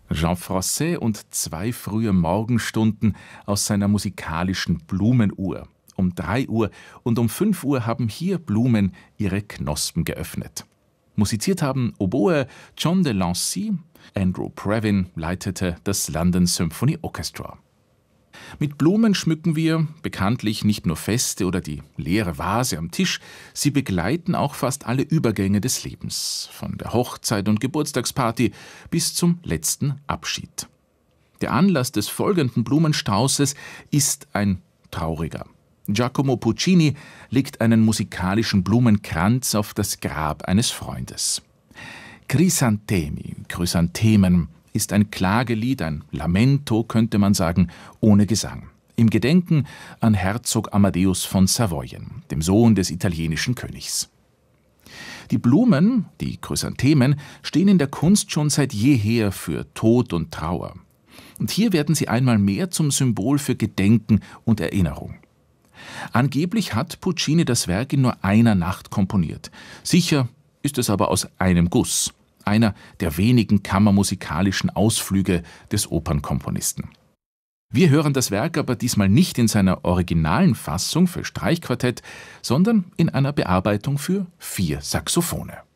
Jean Froisset und 2 frühe Morgenstunden aus seiner musikalischen Blumenuhr. Um 3 Uhr und um 5 Uhr haben hier Blumen ihre Knospen geöffnet. Musiziert haben Oboe John de Lancy, Andrew Previn leitete das London Symphony Orchestra. Mit Blumen schmücken wir bekanntlich nicht nur Feste oder die leere Vase am Tisch, sie begleiten auch fast alle Übergänge des Lebens, von der Hochzeit und Geburtstagsparty bis zum letzten Abschied. Der Anlass des folgenden Blumenstraußes ist ein trauriger. Giacomo Puccini legt einen musikalischen Blumenkranz auf das Grab eines Freundes. Crisantemi, Chrysanthemen, ist ein Klagelied, ein Lamento, könnte man sagen, ohne Gesang. Im Gedenken an Herzog Amadeus von Savoyen, dem Sohn des italienischen Königs. Die Blumen, die Chrysanthemen, stehen in der Kunst schon seit jeher für Tod und Trauer. Und hier werden sie einmal mehr zum Symbol für Gedenken und Erinnerung. Angeblich hat Puccini das Werk in nur einer Nacht komponiert. Sicher ist es aber aus einem Guss. Einer der wenigen kammermusikalischen Ausflüge des Opernkomponisten. Wir hören das Werk aber diesmal nicht in seiner originalen Fassung für Streichquartett, sondern in einer Bearbeitung für 4 Saxophone.